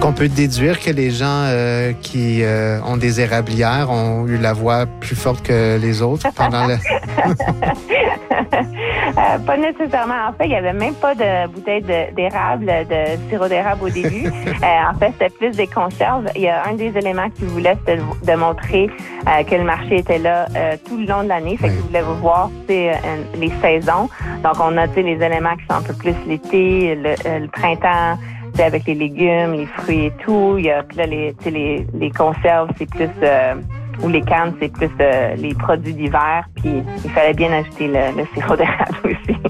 qu'on peut déduire que les gens qui ont des érablières ont eu la voix plus forte que les autres pendant le... Pas nécessairement. En fait, il n'y avait même pas de bouteille d'érable, de sirop d'érable au début. En fait, c'était plus des conserves. Il y a un des éléments qu'ils voulaient, c'était de montrer que le marché était là tout le long de l'année. Fait qu'ils voulaient voir les saisons. Donc, on a les éléments qui sont un peu plus l'été, le printemps, avec les légumes, les fruits et tout. Il y a là, les conserves, c'est plus... ou les cannes, c'est plus les produits d'hiver. Puis, il fallait bien ajouter le sirop d'érable aussi.